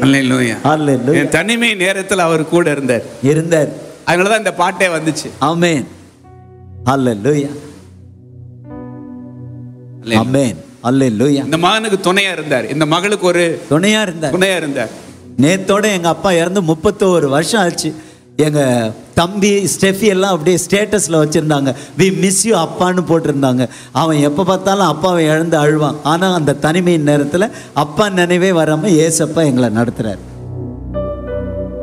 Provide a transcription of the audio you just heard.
அல்லேலூயா. அல்லேலூயா. என் தனிமை நேரத்தில் அவர் கூட இருந்தார். அதனாலதான் இந்த பாட்டே வந்துச்சு. ஆமென். அல்லேலூயா. ஆமென். அல்லேலூயா. இந்த மகனுக்கு துணையா இருந்தார், இந்த மகளுக்கு ஒரு துணையா இருந்தார். நேத்தோட எங்க அப்பா இறந்து 31 வருஷம் ஆச்சு. எங்க தம்பி ஸ்டெஃபி எல்லாம் அப்படியே ஸ்டேட்டஸ்ல வச்சிருந்தாங்க, வி மிஸ் யூ அப்பான்னு போட்டிருந்தாங்க. அவன் எப்ப பார்த்தாலும் அப்பாவை இழந்து அழுவான். ஆனா அந்த தனிமையின் நேரத்துல அப்பா நினைவே வராம ஏசப்பா எங்களை நடத்துறாரு.